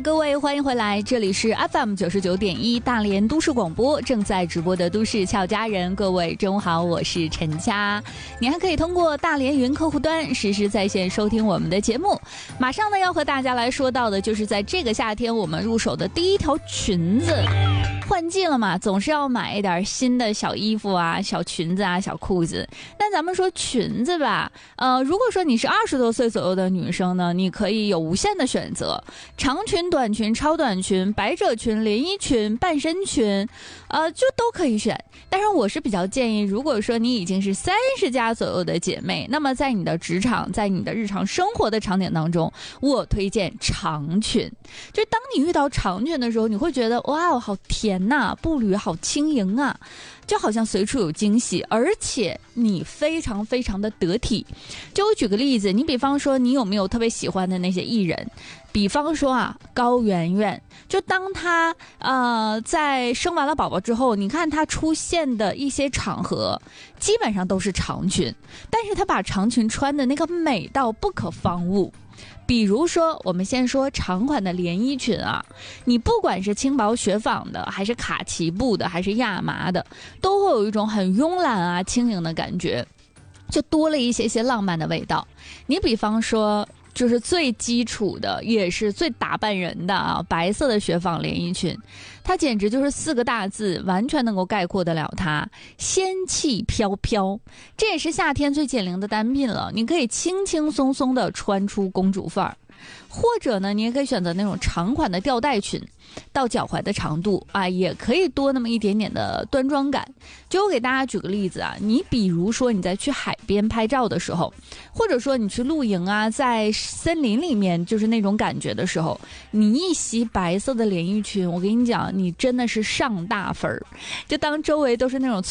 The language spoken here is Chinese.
各位，欢迎回来，这里是 FM 99.1大连都市广播，正在直播的都市俏佳人。各位中午好，我是陈佳。你还可以通过大连云客户端实时在线收听我们的节目。马上呢要和大家来说到的就是在这个夏天我们入手的第一条裙子。换季了嘛，总是要买一点新的小衣服啊、小裙子啊、小裤子。但咱们说裙子吧，如果说你是20多岁左右的女生呢，你可以有无限的选择，长裙、短裙、超短裙、百褶裙、连衣裙、半身裙，就都可以选。但是我是比较建议，如果说你已经是30加左右的姐妹，那么在你的职场、在你的日常生活的场景当中，我推荐长裙。就当你遇到长裙的时候，你会觉得哇，好甜呐，步履好轻盈啊，就好像随处有惊喜，而且你非常非常的得体。就我举个例子，你比方说你有没有特别喜欢的那些艺人，比方说啊高圆圆，就当她在生完了宝宝之后，你看她出现的一些场合基本上都是长裙，但是她把长裙穿的那个美到不可方物。比如说我们先说长款的连衣裙啊，你不管是轻薄雪纺的还是卡其布的还是亚麻的，都会有一种很慵懒啊轻盈的感觉，就多了一些浪漫的味道。你比方说就是最基础的也是最打扮人的啊，白色的雪纺连衣裙，它简直就是4个大字完全能够概括得了它，仙气飘飘。这也是夏天最减龄的单品了，你可以轻轻松松的穿出公主范儿。或者呢，你也可以选择那种长款的吊带裙，到脚踝的长度啊，也可以多那么一点点的端庄感。就我给大家举个例子啊，你比如说你在去海边拍照的时候，或者说你去露营啊，在森林里面就是那种感觉的时候，你一袭白色的连衣裙，我跟你讲，你真的是上大分儿。就当周围都是那种